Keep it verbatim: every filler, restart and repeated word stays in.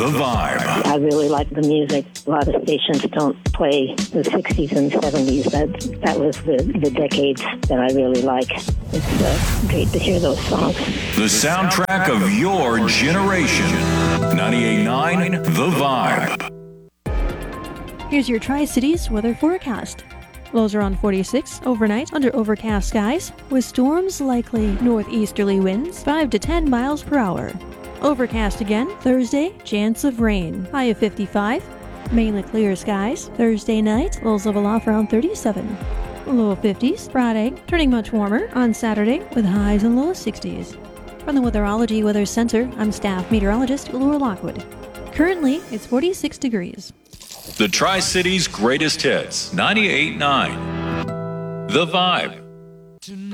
The Vibe. I really like the music. A lot of stations don't play the sixties and seventies. That that was the, the decades that I really like. It's uh, great to hear those songs. The soundtrack of your generation. ninety-eight point nine The Vibe. Here's your Tri-Cities weather forecast. Lows around forty-six overnight under overcast skies with storms likely. Northeasterly winds five to ten miles per hour. Overcast again Thursday, chance of rain. High of fifty-five. Mainly clear skies. Thursday night, lows level off around thirty-seven. Low fifties. Friday, turning much warmer on Saturday with highs in low sixties. From the Weatherology Weather Center, I'm staff meteorologist Laura Lockwood. Currently, it's forty-six degrees. The Tri-Cities greatest hits. ninety-eight point nine The Vibe.